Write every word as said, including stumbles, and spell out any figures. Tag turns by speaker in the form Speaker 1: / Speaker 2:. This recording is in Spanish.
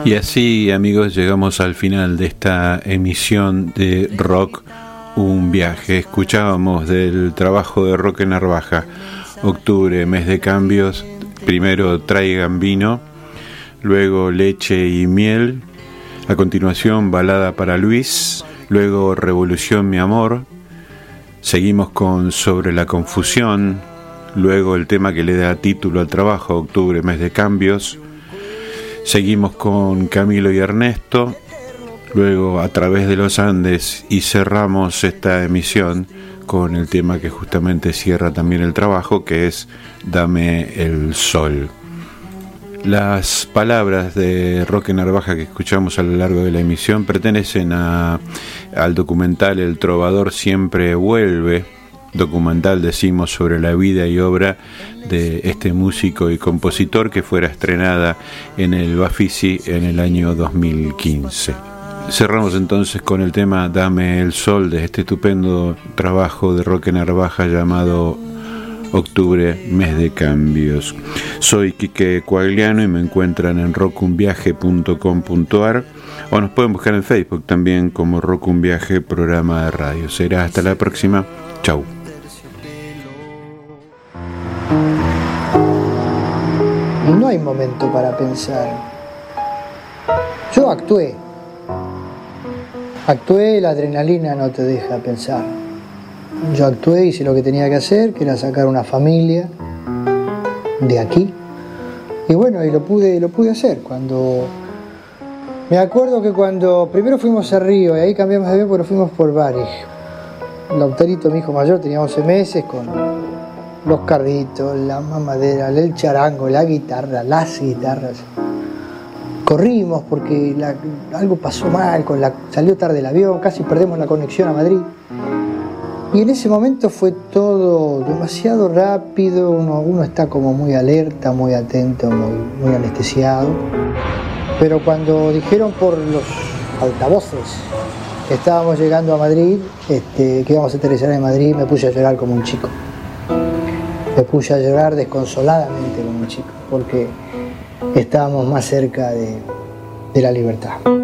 Speaker 1: Y así, amigos, llegamos al final de esta emisión de Rock Un Viaje. Escuchábamos del trabajo de Roque Narvaja, octubre, mes de cambios. Primero Traigan Vino, luego Leche y Miel, a continuación Balada para Luis, luego Revolución Mi Amor, seguimos con Sobre la Confusión, luego el tema que le da título al trabajo, octubre, mes de cambios. Seguimos con Camilo y Ernesto, luego A Través de los Andes, y cerramos esta emisión con el tema que justamente cierra también el trabajo, que es Dame el Sol. Las palabras de Roque Narvaja que escuchamos a lo largo de la emisión pertenecen a, al documental El Trovador Siempre Vuelve, documental, decimos, sobre la vida y obra de este músico y compositor, que fuera estrenada en el Bafisi en el año dos mil quince. Cerramos entonces con el tema Dame el Sol, de este estupendo trabajo de Roque Narvaja llamado Octubre, mes de cambios. Soy Quique Coagliano y me encuentran en rock un viaje punto com punto a r, o nos pueden buscar en Facebook también como Rock Un Viaje, programa de radio. Será hasta la próxima. Chau.
Speaker 2: No hay momento para pensar. Yo actué. Actué, la adrenalina no te deja pensar. Yo actué, hice lo que tenía que hacer, que era sacar una familia de aquí. Y bueno, y lo pude, lo pude hacer. Cuando me acuerdo que cuando primero fuimos a Río y ahí cambiamos de avión, pero fuimos por Bari. Lautarito, mi hijo mayor, tenía once meses, con los carritos, la mamadera, el charango, la guitarra, las guitarras. Corrimos porque la, algo pasó mal, con la, salió tarde el avión, casi perdemos la conexión a Madrid. Y en ese momento fue todo demasiado rápido, uno, uno está como muy alerta, muy atento, muy, muy anestesiado. Pero cuando dijeron por los altavoces que estábamos llegando a Madrid, este, que íbamos a aterrizar en Madrid, me puse a llorar como un chico. Me puse a llorar desconsoladamente como un chico, porque estábamos más cerca de, de la libertad.